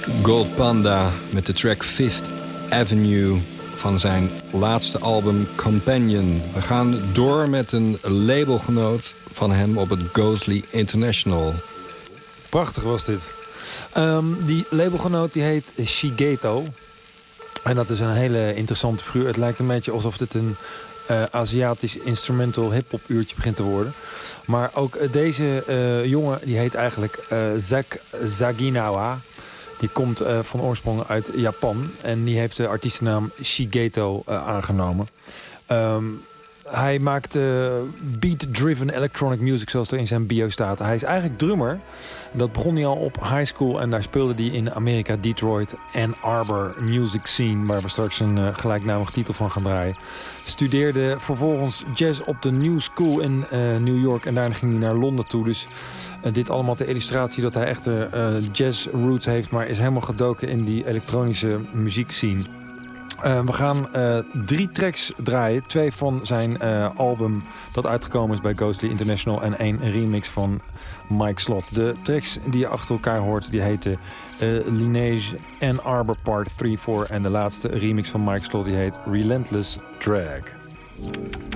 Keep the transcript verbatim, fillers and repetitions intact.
Gold Panda met de track Fifth Avenue van zijn laatste album Companion. We gaan door met een labelgenoot van hem op het Ghostly International. Prachtig was dit. Um, die labelgenoot die heet Shigeto. En dat is een hele interessante figuur. Het lijkt een beetje alsof dit een uh, Aziatisch instrumental hip-hop uurtje begint te worden. Maar ook uh, deze uh, jongen die heet eigenlijk uh, Zack Zaginawa. Die komt uh, van oorsprong uit Japan. En die heeft de artiestennaam Shigeto uh, aangenomen. Um, hij maakt uh, beat-driven electronic music, zoals er in zijn bio staat. Hij is eigenlijk drummer. Dat begon hij al op high school. En daar speelde hij in Amerika, Detroit, Ann Arbor Music Scene. Waar we straks een uh, gelijknamige titel van gaan draaien. Studeerde vervolgens jazz op de New School in uh, New York. En daarna ging hij naar Londen toe. Dus uh, dit allemaal ter illustratie dat hij echt uh, jazz roots heeft. Maar is helemaal gedoken in die elektronische muziekscene. Uh, we gaan uh, drie tracks draaien. Twee van zijn uh, album dat uitgekomen is bij Ghostly International. En één remix van Mike Slot. De tracks die je achter elkaar hoort, die heten uh, Lineage Ann Arbor Part drie vier. En de laatste remix van Mike Slot, die heet Relentless Drag.